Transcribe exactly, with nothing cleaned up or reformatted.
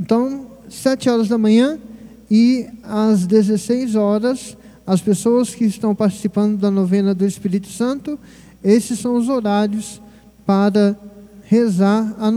Então, sete horas da manhã e às dezesseis horas, as pessoas que estão participando da novena do Espírito Santo, esses são os horários para rezar a